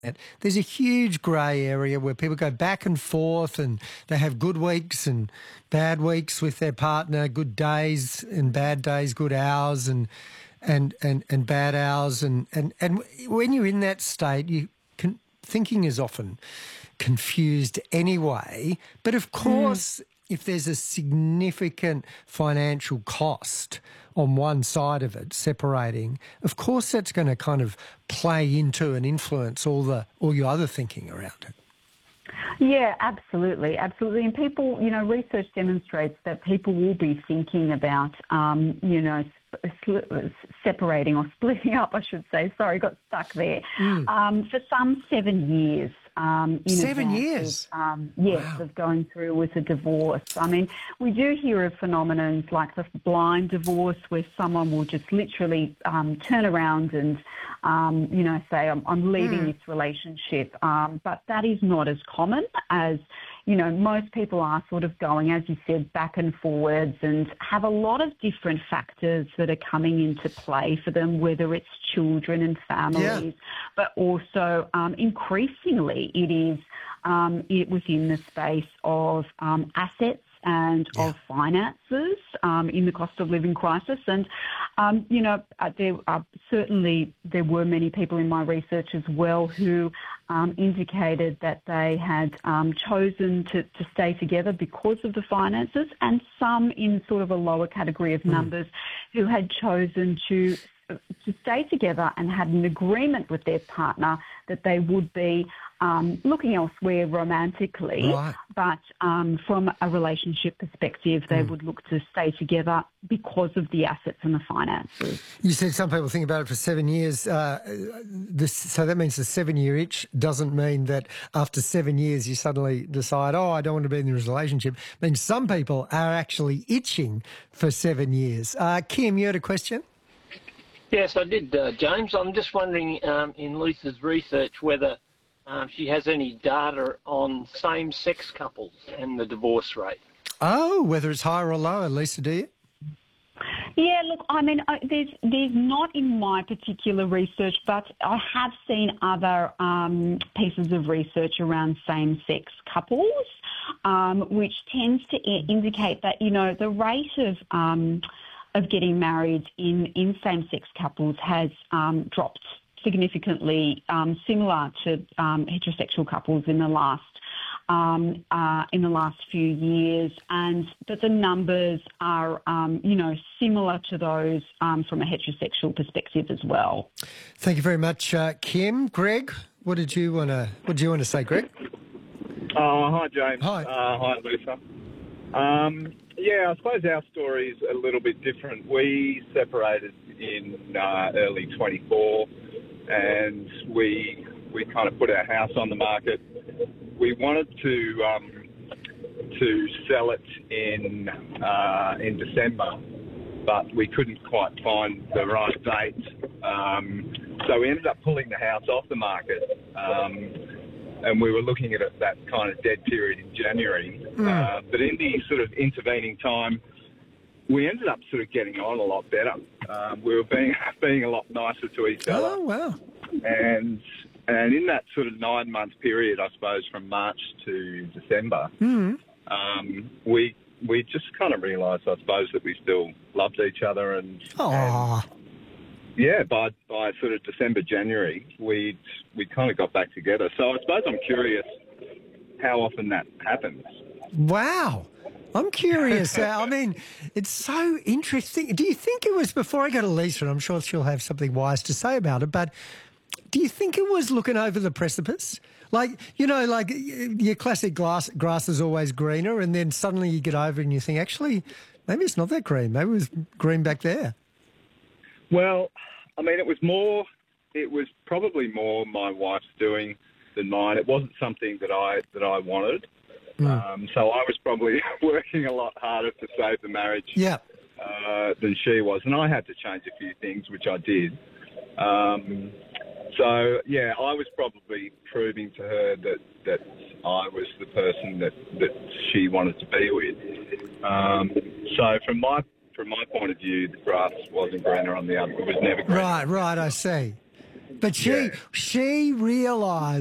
There's a huge grey area where people go back and forth and they have good weeks and bad weeks with their partner, good days and bad days, good hours and bad hours. And when you're in that state, thinking is often confused anyway. But of course, if there's a significant financial cost on one side of it, separating, of course that's going to kind of play into and influence all your other thinking around it. Yeah, absolutely. And people, research demonstrates that people will be thinking about, separating or splitting up, I should say. Sorry, got stuck there. For some 7 years. 7 years? Yes, wow. Of going through with a divorce. I mean, we do hear of phenomena like the blind divorce where someone will just literally turn around and, say, I'm leaving this relationship. But that is not as common as, most people are sort of going, as you said, back and forwards and have a lot of different factors that are coming into play for them, whether it's children and families, but also increasingly it is within the space of assets and of finances in the cost of living crisis. And, there were many people in my research as well who indicated that they had chosen to stay together because of the finances, and some in sort of a lower category of numbers who had chosen to stay together and had an agreement with their partner that they would be looking elsewhere romantically, but from a relationship perspective, they would look to stay together because of the assets and the finances. You said some people think about it for 7 years. So that means the 7-year itch doesn't mean that after 7 years you suddenly decide, I don't want to be in this relationship. It means some people are actually itching for 7 years. Kim, you had a question? Yes, I did, James. I'm just wondering, in Lisa's research, whether she has any data on same-sex couples and the divorce rate. Oh, whether it's higher or lower, Lisa, do you? Yeah, look, I mean, there's not in my particular research, but I have seen other pieces of research around same-sex couples, which tends to indicate that, the rate of getting married in same-sex couples has dropped significantly, similar to heterosexual couples in the last few years, but the numbers are similar to those from a heterosexual perspective as well. Thank you very much, Kim. Greg, what did you want to say, Greg? Hi, James. Hi. Hi, Lisa. I suppose our story is a little bit different. We separated in early 24, and we kind of put our house on the market. We wanted to sell it in December, but we couldn't quite find the right date. So we ended up pulling the house off the market. And we were looking at that kind of dead period in January. But in the sort of intervening time, we ended up sort of getting on a lot better. We were being a lot nicer to each other. Oh, wow. And in that sort of 9-month period, I suppose, from March to December, we just kind of realised, I suppose, that we still loved each other. And by sort of December, January, we kind of got back together. So I suppose I'm curious how often that happens. Wow. I'm curious. I mean, it's so interesting. Do you think it was, before I go to Lisa, and I'm sure she'll have something wise to say about it, but do you think it was looking over the precipice? Like your classic grass is always greener, and then suddenly you get over and you think, actually, maybe it's not that green. Maybe it was green back there. Well, I mean, it was probably more my wife's doing than mine. It wasn't something that I wanted. So I was probably working a lot harder to save the marriage than she was. And I had to change a few things, which I did. I was probably proving to her that I was the person that she wanted to be with. So from my point of view, the grass wasn't greener on the other. It was never greener. Right, I see. But she realised